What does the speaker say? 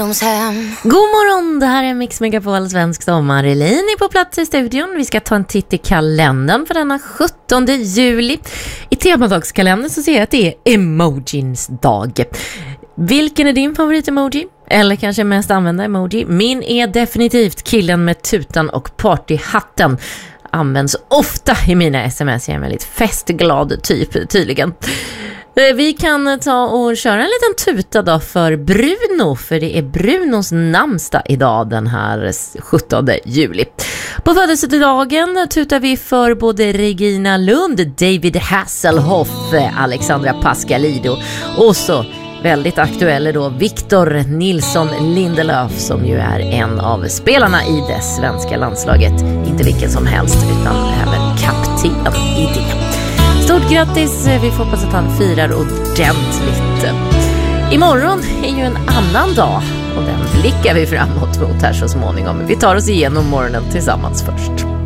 God morgon, det här är Mix Megapol Svensk Sommar. Elin är på plats i studion. Vi ska ta en titt i kalendern för denna 17 juli. I temadagskalendern så ser jag att det är emojins dag. Vilken är din favorit-emoji? Eller kanske mest använda emoji? Min är definitivt killen med tutan och partyhatten. Används ofta i mina sms. Jag är en väldigt festglad typ tydligen. Vi kan ta och köra en liten tuta då för Bruno, för det är Brunos namnsdag idag den här 17 juli. På födelsedagen tutar vi för både Regina Lund, David Hasselhoff, Alexandra Pascalidou och så väldigt aktuell då Victor Nilsson Lindelöf som ju är en av spelarna i det svenska landslaget. Inte vilken som helst utan även kapten i det. Stort grattis, vi får hoppas att han firar ordentligt. Imorgon är ju en annan dag och den blickar vi framåt mot här så småningom. Vi tar oss igenom morgonen tillsammans först.